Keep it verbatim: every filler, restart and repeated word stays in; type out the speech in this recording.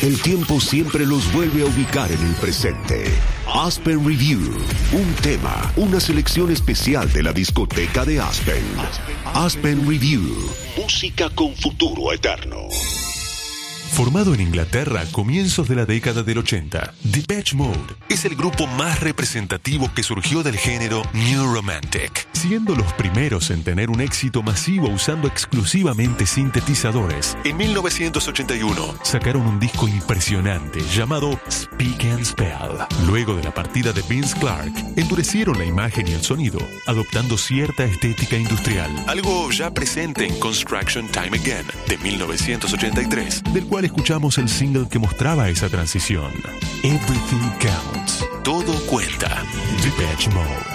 El tiempo siempre los vuelve a ubicar en el presente. Aspen Review, un tema, una selección especial de la discoteca de Aspen. Aspen Review, música con futuro eterno. Formado en Inglaterra a comienzos de la década del ochenta, Depeche Mode es el grupo más representativo que surgió del género New Romantic, siendo los primeros en tener un éxito masivo usando exclusivamente sintetizadores. En mil novecientos ochenta y uno sacaron un disco impresionante llamado Speak and Spell. Luego de la partida de Vince Clarke, endurecieron la imagen y el sonido, adoptando cierta estética industrial, algo ya presente en Construction Time Again de mil novecientos ochenta y tres, del cual escuchamos el single que mostraba esa transición. Everything Counts. Todo cuenta. Depeche Mode.